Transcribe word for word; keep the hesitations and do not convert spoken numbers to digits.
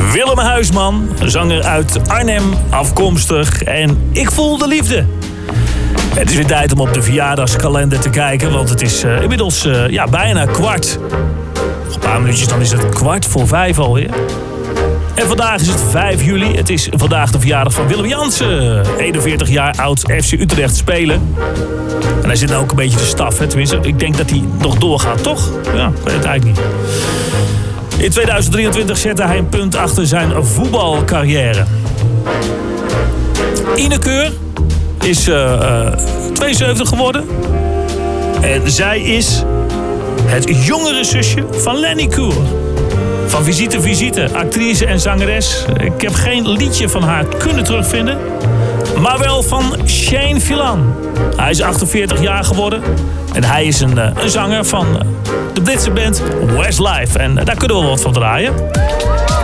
Willem Huisman, zanger uit Arnhem, afkomstig. En ik voel de liefde. Het is weer tijd om op de verjaardagskalender te kijken, want het is uh, inmiddels uh, ja, bijna kwart. Nog een paar minuutjes, dan is het kwart voor vijf alweer. En vandaag is het vijf juli. Het is vandaag de verjaardag van Willem Jansen. eenenveertig jaar oud, F C Utrecht spelen. En hij zit nou ook een beetje de staf, hè? Tenminste, ik denk dat hij nog doorgaat, toch? Ja, ik weet het eigenlijk niet. In tweeduizend drieëntwintig zette hij een punt achter zijn voetbalcarrière. Ine Keur is uh, uh, tweeënzeventig geworden. En zij is het jongere zusje van Lenny Keur. Van Visite Visite, actrice en zangeres. Ik heb geen liedje van haar kunnen terugvinden. Maar wel van Shane Villan. Hij is achtenveertig jaar geworden. En hij is een, een zanger van de Britse band Westlife. En daar kunnen we wat van draaien.